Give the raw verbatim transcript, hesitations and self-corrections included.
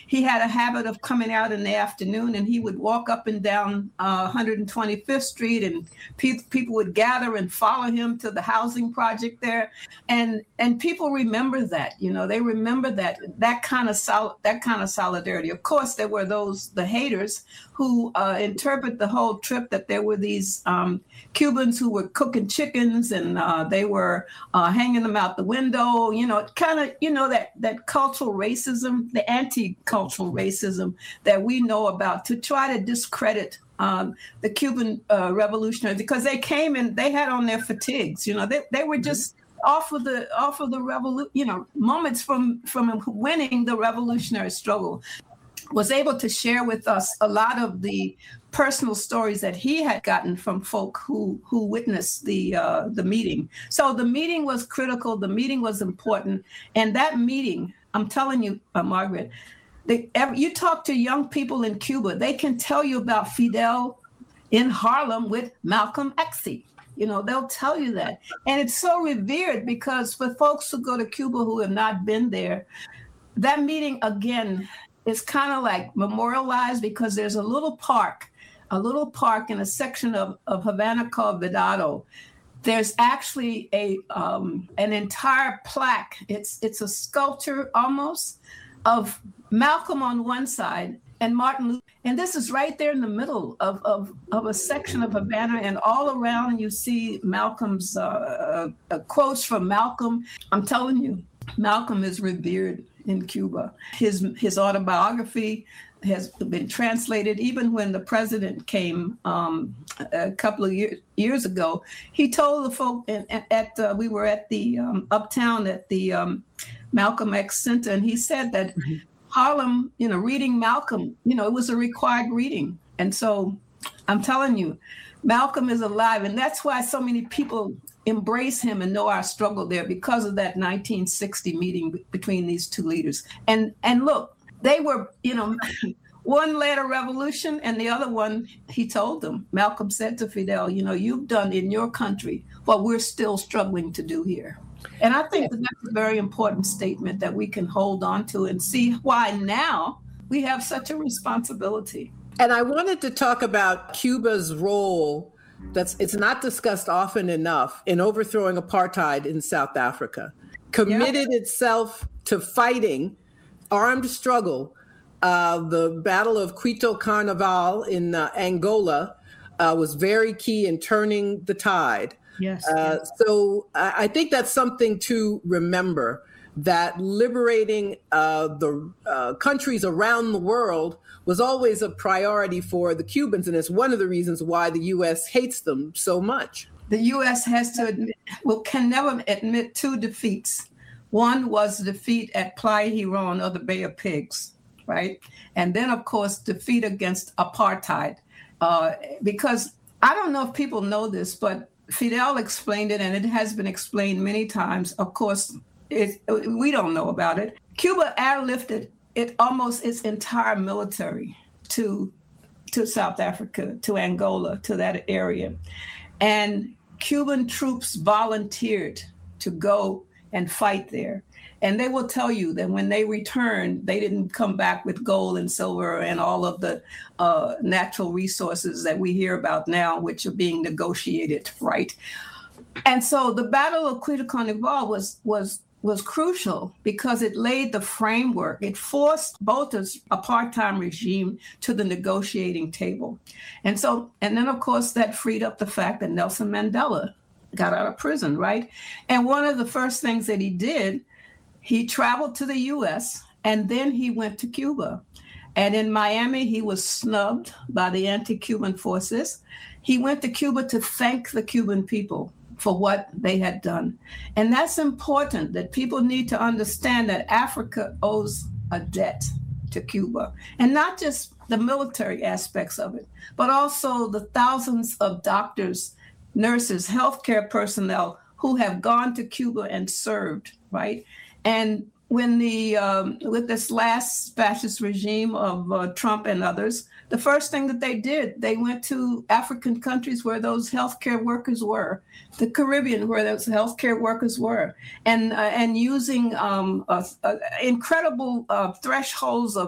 he had a habit of coming out in the afternoon, and he would walk up and down uh, one hundred twenty-fifth Street, and pe- people would gather and follow him to the housing project there. And and people remember that, you know, they remember that that kind of sol- that kind of solidarity. Of course, there were those, the haters, who uh, interpret the whole trip that there were these um, Cubans who were cooking chickens, and uh, they were uh, hanging them out the window, you know, kind of, you know, that, that cultural racism, the anti-cultural racism that we know about, to try to discredit um, the Cuban uh, revolutionaries, because they came and they had on their fatigues, you know, they, they were just off of the off of the revolution, you know, moments from, from winning the revolutionary struggle. Was able to share with us a lot of the personal stories that he had gotten from folk who who witnessed the uh, the meeting. So the meeting was critical. The meeting was important, and that meeting, I'm telling you, uh, Margaret, they, you talk to young people in Cuba, they can tell you about Fidel in Harlem with Malcolm X. You know, they'll tell you that, and it's so revered because for folks who go to Cuba who have not been there, that meeting again. It's kind of like memorialized because there's a little park, a little park in a section of, of Havana called Vedado. There's actually a um, an entire plaque. It's it's a sculpture almost of Malcolm on one side and Martin Luther. And this is right there in the middle of, of, of a section of Havana, and all around you see Malcolm's uh, uh, quotes from Malcolm. I'm telling you, Malcolm is revered in Cuba. His his autobiography has been translated. Even when the president came um, a couple of year, years ago, he told the folk at, at uh, we were at the um, uptown at the um, Malcolm X Center, and he said that mm-hmm. Harlem, you know, reading Malcolm, you know, it was a required reading. And so I'm telling you, Malcolm is alive, and that's why so many people embrace him and know our struggle there, because of that nineteen sixty meeting between these two leaders. And and look, they were, you know, one led a revolution and the other one, he told them, Malcolm said to Fidel, you know, you've done in your country what we're still struggling to do here. And I think that that's a very important statement that we can hold on to and see why now we have such a responsibility. And I wanted to talk about Cuba's role that's it's not discussed often enough in overthrowing apartheid in South Africa. Committed yeah. itself to fighting armed struggle. Uh, the Battle of Quito Carnaval in uh, Angola uh, was very key in turning the tide. Yes. Uh, yes. So I, I think that's something to remember, that liberating uh, the uh, countries around the world was always a priority for the Cubans, and it's one of the reasons why the U S hates them so much. The U S has to admit, well, can never admit two defeats. One was defeat at Playa Girón, or the Bay of Pigs, right? And then, of course, defeat against apartheid. Uh, because I don't know if people know this, but Fidel explained it, and it has been explained many times. Of course, it, we don't know about it. Cuba airlifted it almost its entire military to to South Africa, to Angola, to that area. And Cuban troops volunteered to go and fight there. And they will tell you that when they returned, they didn't come back with gold and silver and all of the uh, natural resources that we hear about now, which are being negotiated, right? And so the Battle of Quito Carnaval was was was crucial because it laid the framework. It forced Bota's apartheid regime to the negotiating table. And so, and then of course that freed up the fact that Nelson Mandela got out of prison, right? And one of the first things that he did, he traveled to the U S and then he went to Cuba. And in Miami, he was snubbed by the anti-Cuban forces. He went to Cuba to thank the Cuban people for what they had done. And that's important, that people need to understand that Africa owes a debt to Cuba, and not just the military aspects of it, but also the thousands of doctors, nurses, healthcare personnel who have gone to Cuba and served, right? And when the, um, with this last fascist regime of uh, Trump and others, the first thing that they did, they went to African countries where those healthcare workers were, the Caribbean where those healthcare workers were, and uh, and using um, uh, uh, incredible uh, thresholds of